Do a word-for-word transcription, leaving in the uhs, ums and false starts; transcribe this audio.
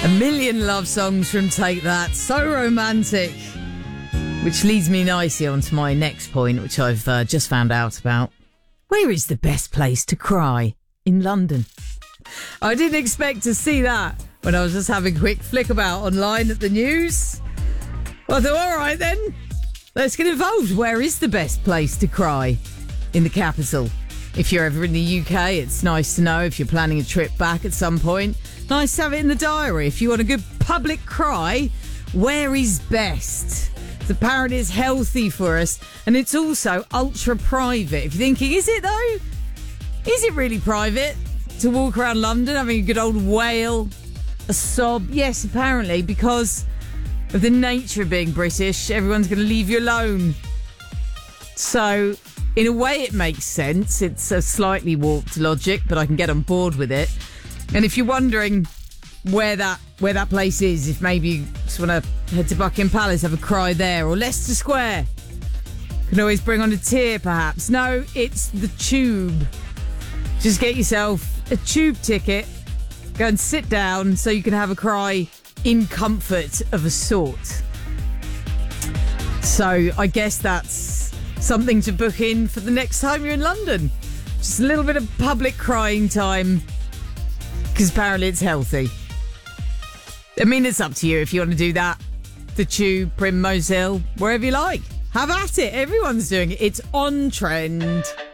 A million love songs from Take That. So romantic. Which leads me nicely on to my next point, which I've uh, just found out about. Where is the best place to cry? In London. I didn't expect to see that when I was just having a quick flick about online at the news. Well, I thought, all right then, let's get involved. Where is the best place to cry? In the capital. If you're ever in the U K, it's nice to know if you're planning a trip back at some point. Nice to have it in the diary. If you want a good public cry, where is best? Apparently it's healthy for us, and it's also ultra private. If you're thinking, is it though? Is it really private to walk around London having a good old wail, a sob? Yes, apparently, because of the nature of being British, everyone's going to leave you alone. So, in a way, it makes sense. It's a slightly warped logic, but I can get on board with it. And if you're wondering where that where that place is, if maybe you just want to head to Buckingham Palace, have a cry there, or Leicester Square, can always bring on a tear, perhaps. No, it's the Tube. Just get yourself a Tube ticket, go and sit down so you can have a cry in comfort of a sort. So I guess that's something to book in for the next time you're in London. Just a little bit of public crying time, because apparently it's healthy. I mean, it's up to you if you want to do that. The Tube, Primrose Hill, wherever you like. Have at it. Everyone's doing it. It's on trend.